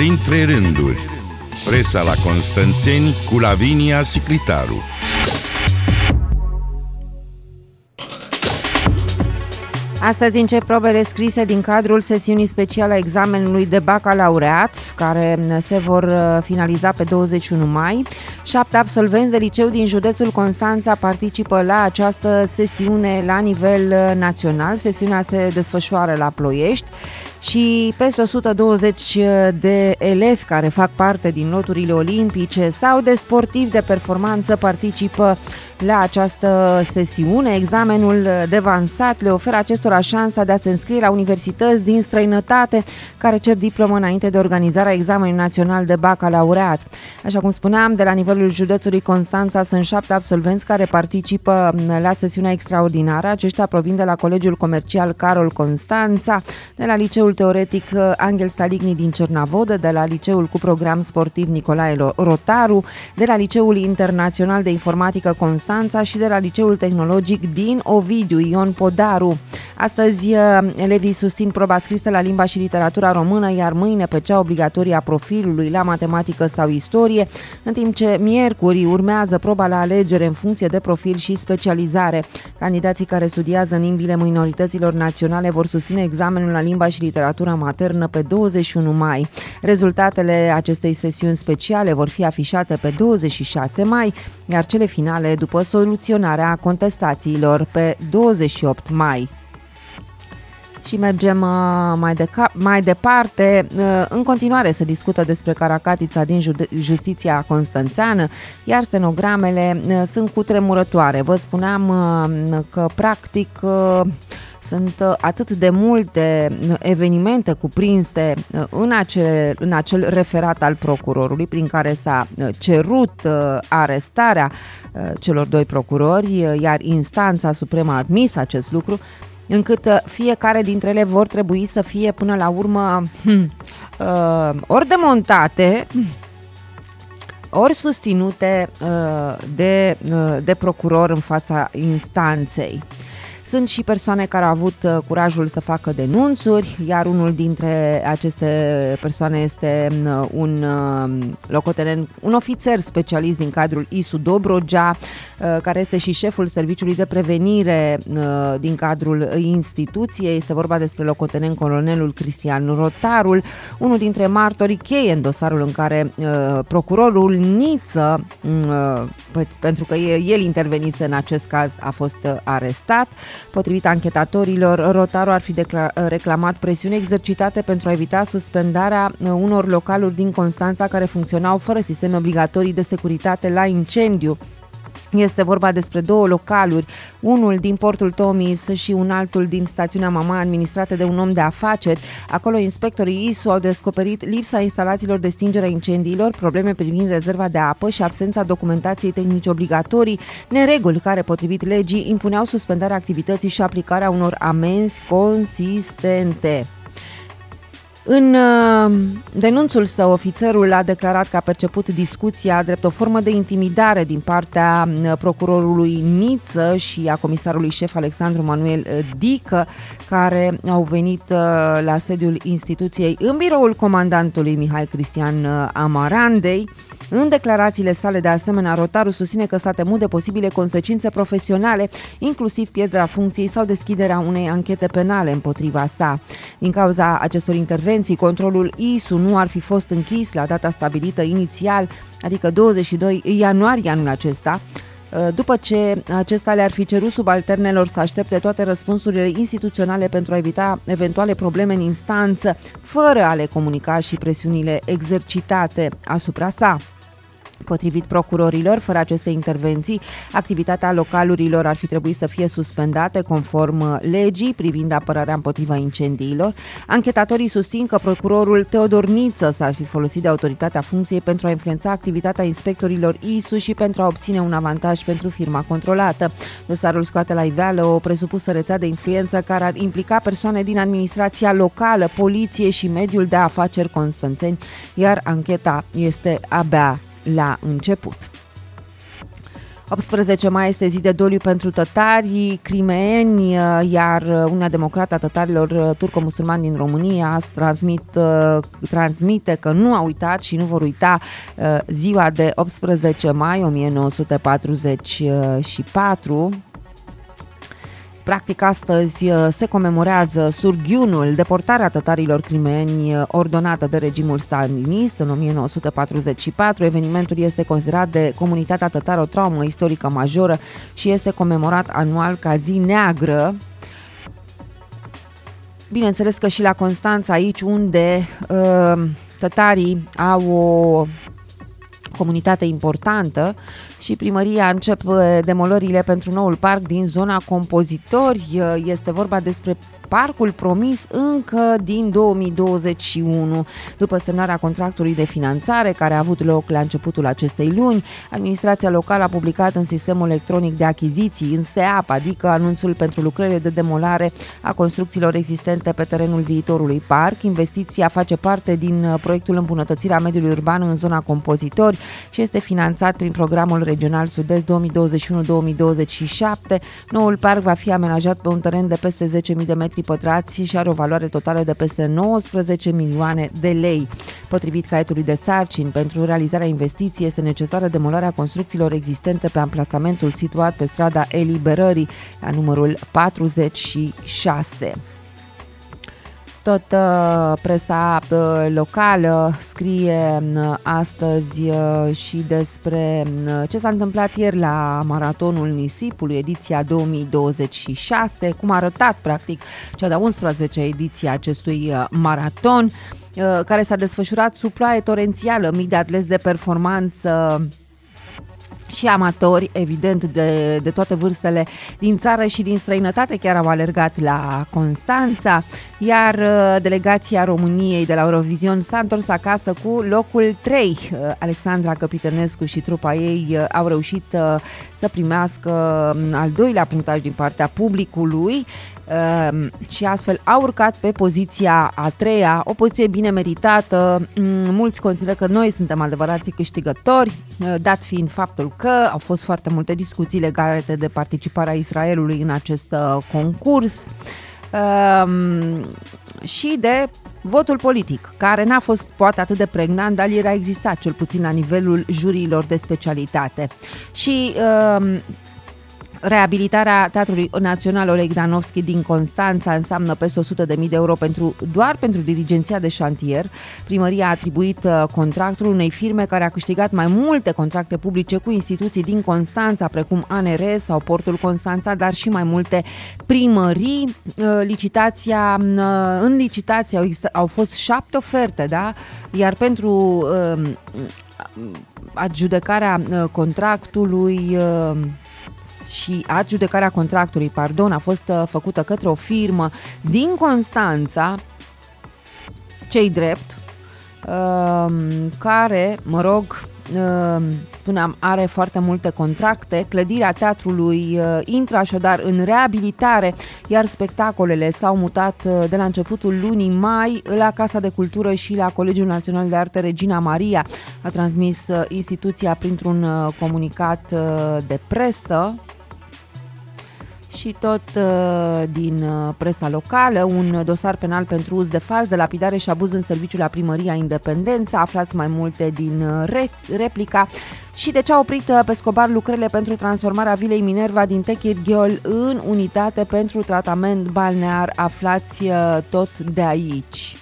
Printre rânduri, presa la Constanțeni cu Lavinia Siclitaru. Astăzi încep probele scrise din cadrul sesiunii speciale a examenului de bacalaureat, care se vor finaliza pe 21 mai. 7 absolvenți de liceu din județul Constanța participă la această sesiune la nivel național. Sesiunea se desfășoară la Ploiești și peste 120 de elevi care fac parte din loturile olimpice sau de sportivi de performanță participă la această sesiune. Examenul devansat le oferă acestora șansa de a se înscrie la universități din străinătate care cer diplomă înainte de organizarea examenului național de bacalaureat. Așa cum spuneam, de la nivelul județului Constanța sunt 7 absolvenți care participă la sesiunea extraordinară. Aceștia provin de la Colegiul Comercial Carol Constanța, de la Liceul Teoretic Angel Saligny din Cernavodă, de la Liceul cu program sportiv Nicolae Rotaru, de la Liceul Internațional de Informatică Constanța și de la Liceul Tehnologic din Ovidiu Ion Podaru. Astăzi elevii susțin proba scrisă la limba și literatura română, iar mâine pe cea obligatorie a profilului la matematică sau istorie, în timp ce miercuri urmează proba la alegere în funcție de profil și specializare. Candidații care studiază în limbile minorităților naționale vor susține examenul la limba și literatura maternă pe 21 mai. Rezultatele acestei sesiuni speciale vor fi afișate pe 26 mai, iar cele finale după soluționarea contestațiilor pe 28 mai. Și mergem mai departe. În continuare se discută despre caracatița din justiția constanțeană, iar stenogramele sunt cutremurătoare. Vă spuneam că practic sunt atât de multe evenimente cuprinse în acel referat al procurorului prin care s-a cerut arestarea celor doi procurori, iar instanța supremă a admis acest lucru, încât fiecare dintre ele vor trebui să fie până la urmă ori demontate, ori susținute de procuror în fața instanței. Sunt și persoane care au avut curajul să facă denunțuri, iar unul dintre aceste persoane este un locotenent, un ofițer specialist din cadrul ISU Dobrogea, care este și șeful serviciului de prevenire din cadrul instituției. Este vorba despre locotenent colonelul Cristian Rotarul, unul dintre martorii cheie în dosarul în care procurorul Niță, pentru că el intervenise în acest caz, a fost arestat. Potrivit anchetatorilor, Rotaru ar fi reclamat presiuni exercitate pentru a evita suspendarea unor localuri din Constanța care funcționau fără sisteme obligatorii de securitate la incendiu. Este vorba despre 2 localuri, unul din portul Tomis și un altul din stațiunea Mamaia, administrate de un om de afaceri. Acolo inspectorii ISU au descoperit lipsa instalațiilor de stingere a incendiilor, probleme privind rezerva de apă și absența documentației tehnice obligatorii, nereguli care, potrivit legii, impuneau suspendarea activității și aplicarea unor amenzi consistente. În denunțul său, ofițerul a declarat că a perceput discuția drept o formă de intimidare din partea procurorului Niță și a comisarului șef Alexandru Manuel Dică, care au venit la sediul instituției în biroul comandantului Mihai Cristian Amarandei. În declarațiile sale, de asemenea, Rotaru susține că s-a temut de posibile consecințe profesionale, inclusiv pierderea funcției sau deschiderea unei anchete penale împotriva sa. Din cauza acestor intervenții, controlul ISU nu ar fi fost închis la data stabilită inițial, adică 22 ianuarie anul acesta, după ce acesta le-ar fi cerut subalternelor să aștepte toate răspunsurile instituționale pentru a evita eventuale probleme în instanță, fără a le comunica și presiunile exercitate asupra sa. Potrivit procurorilor, fără aceste intervenții, activitatea localurilor ar fi trebuit să fie suspendată conform legii privind apărarea împotriva incendiilor. Anchetatorii susțin că procurorul Teodor Niță s-ar fi folosit de autoritatea funcției pentru a influența activitatea inspectorilor ISU și pentru a obține un avantaj pentru firma controlată. Dosarul scoate la iveală o presupusă rețea de influență care ar implica persoane din administrația locală, poliție și mediul de afaceri constanțeni, iar ancheta este abia la început. 18 mai este zi de doliu pentru tătarii crimeeni, iar Uniunea Democrată a Tătarilor Turco-Musulmani din România transmite că nu a uitat și nu vor uita ziua de 18 mai 1944. Practic, astăzi se comemorează surghiunul, deportarea tătarilor crimeeni ordonată de regimul stalinist în 1944. Evenimentul este considerat de comunitatea tătară o traumă istorică majoră și este comemorat anual ca zi neagră. Bineînțeles că și la Constanța, aici unde tătarii au o comunitate importantă, și primăria începe demolările pentru noul parc din zona Compozitori. Este vorba despre parcul promis încă din 2021. După semnarea contractului de finanțare care a avut loc la începutul acestei luni, administrația locală a publicat în sistemul electronic de achiziții, în SEAP, adică anunțul pentru lucrările de demolare a construcțiilor existente pe terenul viitorului parc. Investiția face parte din proiectul îmbunătățirea mediului urban în zona Compozitori și este finanțat prin programul regional Sud-Est 2021-2027. Noul parc va fi amenajat pe un teren de peste 10.000 de metri pătrați și are o valoare totală de peste 19 milioane de lei. Potrivit caietului de sarcini, pentru realizarea investiției este necesară demolarea construcțiilor existente pe amplasamentul situat pe strada Eliberării, la numărul 46. Tot presa locală scrie astăzi și despre ce s-a întâmplat ieri la Maratonul Nisipului, ediția 2026, cum a arătat practic cea de-a 11-a ediție a acestui maraton, care s-a desfășurat sub ploaie torențială. Mii de atleți de performanță și amatori, evident, de toate vârstele din țară și din străinătate chiar au alergat la Constanța, iar delegația României de la Eurovision s-a întors acasă cu locul 3. Alexandra Căpitănescu și trupa ei au reușit să primească al doilea punctaj din partea publicului și astfel au urcat pe poziția a treia, o poziție bine meritată. Mulți consideră că noi suntem adevărații câștigători, dat fiind faptul că au fost foarte multe discuții legate de participarea Israelului în acest concurs și de votul politic, care n-a fost poate atât de pregnant, dar el a existat, cel puțin la nivelul juriilor de specialitate. Și reabilitarea Teatrului Național Oleg Danovski din Constanța înseamnă peste 100.000 de euro doar pentru dirigenția de șantier. Primăria a atribuit contractul unei firme care a câștigat mai multe contracte publice cu instituții din Constanța, precum ANR sau Portul Constanța, dar și mai multe primării. În licitație au fost 7 oferte, da? Iar pentru adjudecarea contractului a fost făcută către o firmă din Constanța, ce-i drept, care, spuneam, are foarte multe contracte. Clădirea teatrului intră așadar în reabilitare, iar spectacolele s-au mutat de la începutul lunii mai la Casa de Cultură și la Colegiul Național de Arte Regina Maria, a transmis instituția printr-un comunicat de presă. Și tot din presa locală, un dosar penal pentru uz de fals, de lapidare și abuz în serviciu la Primăria Independența. Aflați mai multe din replica. Și de ce a oprit Pescobar lucrările pentru transformarea vilei Minerva din Techirghiol în unitate pentru tratament balnear. Aflați tot de aici.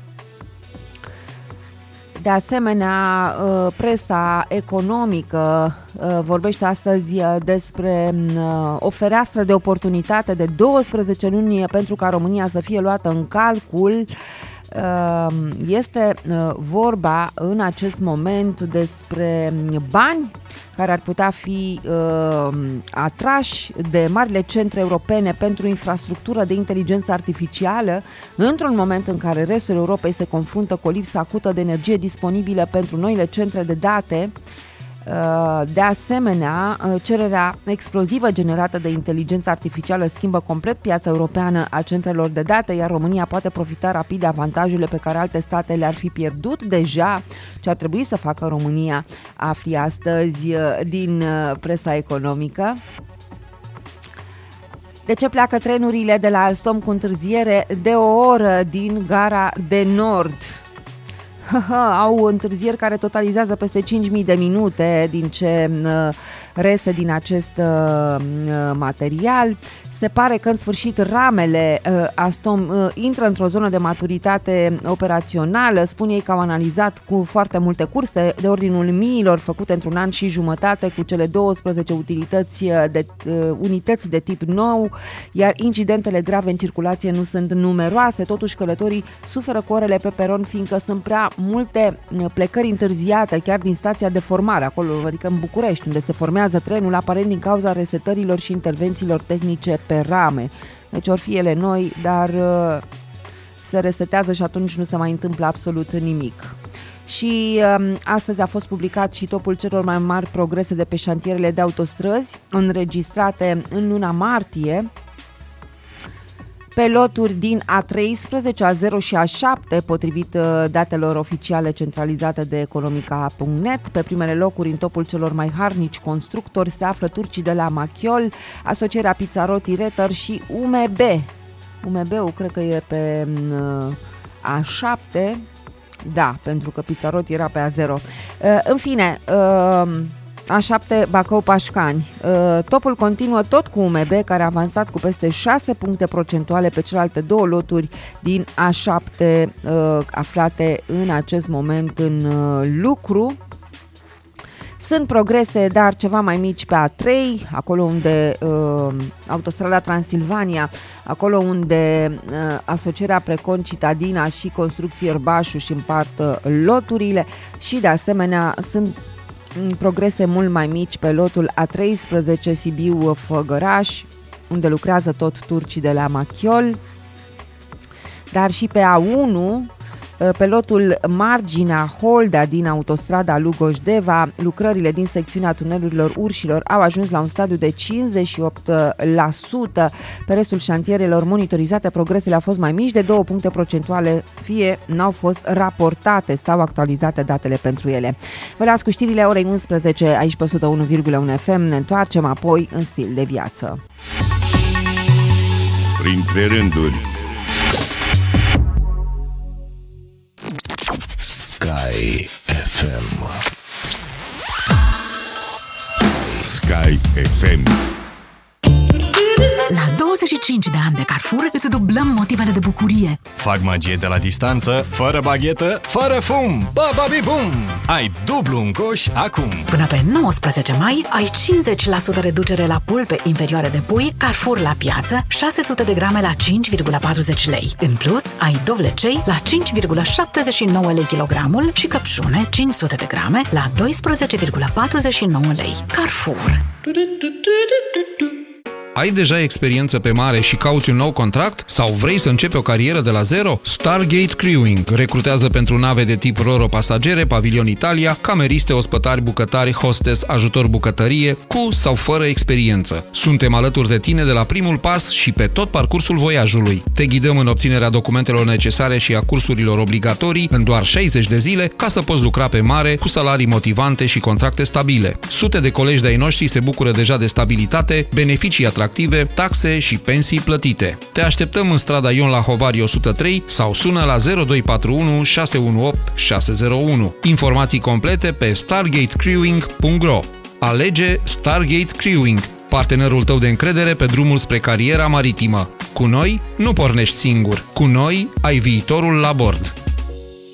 De asemenea, presa economică vorbește astăzi despre o fereastră de oportunitate de 12 luni pentru ca România să fie luată în calcul. Este vorba în acest moment despre bani care ar putea fi atrași de marile centre europene pentru infrastructură de inteligență artificială, într-un moment în care restul Europei se confruntă cu o lipsă acută de energie disponibilă pentru noile centre de date. De asemenea, cererea explozivă generată de inteligență artificială schimbă complet piața europeană a centrelor de date, iar România poate profita rapid de avantajele pe care alte state le-ar fi pierdut deja. Ce ar trebui să facă România, afli astăzi din presa economică. De ce pleacă trenurile de la Alstom cu întârziere de o oră din Gara de Nord? Au întârzieri care totalizează peste 5.000 de minute din ce reiese din acest material. Se pare că în sfârșit ramele Alstom intră într-o zonă de maturitate operațională. Spun ei că au analizat cu foarte multe curse de ordinul miilor făcute într-un an și jumătate cu cele 12 unități de tip nou, iar incidentele grave în circulație nu sunt numeroase. Totuși călătorii suferă cu orele pe peron, fiindcă sunt prea multe plecări întârziate chiar din stația de formare, acolo, adică în București, unde se formează trenul, aparent din cauza resetărilor și intervențiilor tehnice pe rame. Deci or fi ele noi, dar se resetează și atunci nu se mai întâmplă absolut nimic. Și astăzi a fost publicat și topul celor mai mari progrese de pe șantierele de autostrăzi înregistrate în luna martie. Pe loturi din A13, A0 și A7, potrivit datelor oficiale centralizate de Economica.net. Pe primele locuri în topul celor mai harnici constructori se află turcii de la Machiol, asocierea Pizzaroti Retter și UMB. UMB-ul cred că e pe A7, da, pentru că Pizzaroti era pe A0. În fine, A7 Bacău-Pașcani. Topul continuă tot cu UMB, care a avansat cu peste 6 puncte procentuale pe celelalte două loturi din A7 aflate în acest moment în lucru. Sunt progrese, dar ceva mai mici pe A3, acolo unde autostrada Transilvania, acolo unde asocierea Precon Citadina și Construcții Ierbașu își împart loturile și de asemenea sunt progrese mult mai mici pe lotul A13 Sibiu-Făgăraș, unde lucrează tot turcii de la Machiol, dar și pe A1, pe lotul Marginea Holdea din autostrada Lugoș-Deva, lucrările din secțiunea tunelurilor Urșilor au ajuns la un stadiu de 58%. Pe restul șantierelor monitorizate, progresele au fost mai mici de 2 puncte procentuale, fie n-au fost raportate sau actualizate datele pentru ele. Vă las cu știrile orei 11 aici pe 101,1 FM. Ne întoarcem apoi în stil de viață. Printre rânduri. Sky FM. Sky FM. La 25 de ani de Carrefour îți dublăm motivele de bucurie. Fac magie de la distanță, fără baghetă, fără fum. Ba-ba-bi-bum! Ai dublu în coș acum. Până pe 19 mai ai 50% reducere la pulpe inferioare de pui Carrefour la piață, 600 de grame la 5,40 lei. În plus, ai dovlecei la 5,79 lei kilogramul și căpșune 500 de grame la 12,49 lei. Carrefour. Ai deja experiență pe mare și cauți un nou contract? Sau vrei să începi o carieră de la zero? Stargate Crewing recrutează pentru nave de tip Roro pasagere, Pavilion Italia, cameriste, ospătari, bucătari, hostess, ajutor bucătărie, cu sau fără experiență. Suntem alături de tine de la primul pas și pe tot parcursul voiajului. Te ghidăm în obținerea documentelor necesare și a cursurilor obligatorii în doar 60 de zile ca să poți lucra pe mare cu salarii motivante și contracte stabile. Sute de colegi de-ai noștri se bucură deja de stabilitate, beneficii atractive, taxe și pensii plătite. Te așteptăm în strada Ion Lahovari 103 sau sună la 0241 618 601. Informații complete pe stargatecrewing.ro. Alege Stargate Crewing, partenerul tău de încredere pe drumul spre cariera maritimă. Cu noi nu pornești singur. Cu noi ai viitorul la bord.